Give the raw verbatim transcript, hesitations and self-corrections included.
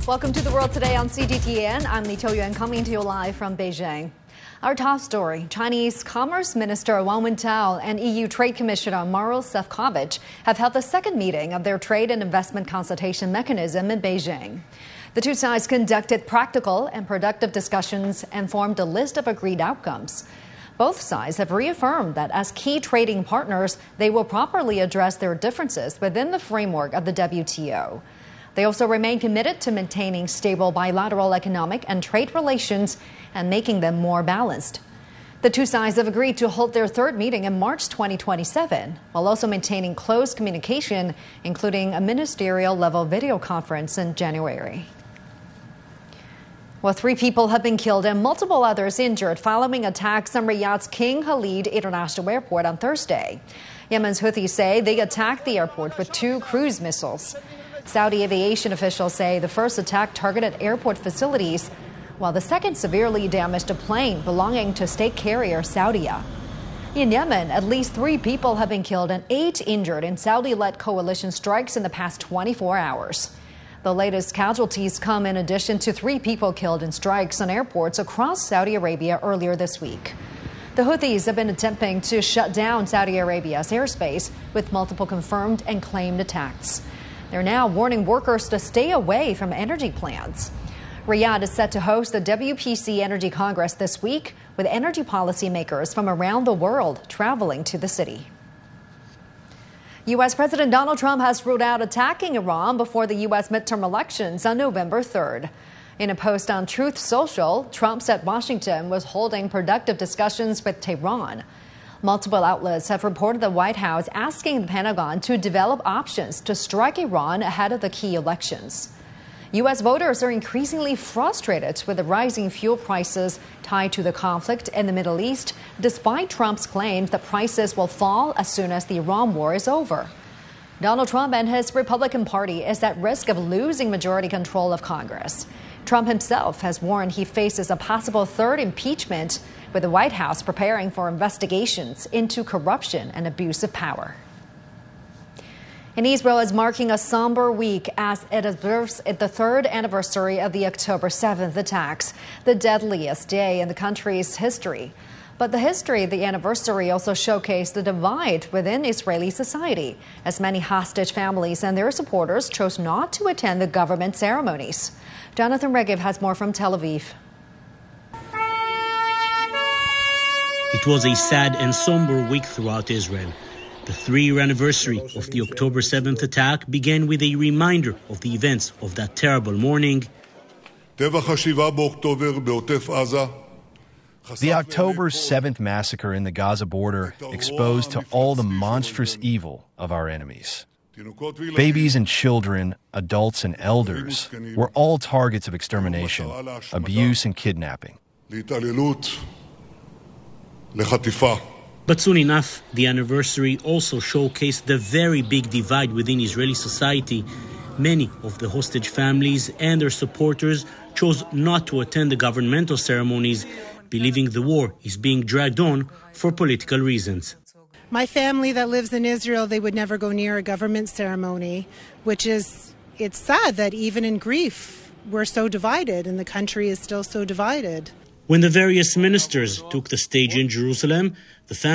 Welcome to The World Today on C G T N. I'm Li Qiuyuan coming to you live from Beijing. Our top story, Chinese Commerce Minister Wang Wentao and E U Trade Commissioner Maros Sefcovic have held the second meeting of their trade and investment consultation mechanism in Beijing. The two sides conducted practical and productive discussions and formed a list of agreed outcomes. Both sides have reaffirmed that as key trading partners, they will properly address their differences within the framework of the W T O. They also remain committed to maintaining stable bilateral economic and trade relations and making them more balanced. The two sides have agreed to hold their third meeting in March twenty twenty-seven, while also maintaining close communication, including a ministerial-level video conference in January. Well, three people have been killed and multiple others injured following attacks on Riyadh's King Khalid International Airport on Thursday. Yemen's Houthis say they attacked the airport with two cruise missiles. Saudi aviation officials say the first attack targeted airport facilities, while the second severely damaged a plane belonging to state carrier Saudia. In Yemen, at least three people have been killed and eight injured in Saudi-led coalition strikes in the past twenty-four hours. The latest casualties come in addition to three people killed in strikes on airports across Saudi Arabia earlier this week. The Houthis have been attempting to shut down Saudi Arabia's airspace with multiple confirmed and claimed attacks. They're now warning workers to stay away from energy plants. Riyadh is set to host the W P C Energy Congress this week, with energy policymakers from around the world traveling to the city. U S. President Donald Trump has ruled out attacking Iran before the U S midterm elections on November third. In a post on Truth Social, Trump said Washington was holding productive discussions with Tehran. Multiple outlets have reported the White House asking the Pentagon to develop options to strike Iran ahead of the key elections. U S voters are increasingly frustrated with the rising fuel prices tied to the conflict in the Middle East, despite Trump's claims that prices will fall as soon as the Iran war is over. Donald Trump and his Republican Party is at risk of losing majority control of Congress. Trump himself has warned he faces a possible third impeachment, with the White House preparing for investigations into corruption and abuse of power. And Israel is marking a somber week as it observes the third anniversary of the October seventh attacks, the deadliest day in the country's history. But the history of the anniversary also showcased the divide within Israeli society, as many hostage families and their supporters chose not to attend the government ceremonies. Jonathan Regev has more from Tel Aviv. It was a sad and somber week throughout Israel. The three-year anniversary of the October seventh attack began with a reminder of the events of that terrible morning. The October seventh massacre in the Gaza border exposed to all the monstrous evil of our enemies. Babies and children, adults and elders were all targets of extermination, abuse and kidnapping. But soon enough, the anniversary also showcased the very big divide within Israeli society. Many of the hostage families and their supporters chose not to attend the governmental ceremonies, believing the war is being dragged on for political reasons. My family that lives in Israel, they would never go near a government ceremony, which is, it's sad that even in grief, we're so divided and the country is still so divided. When the various ministers took the stage in Jerusalem, the family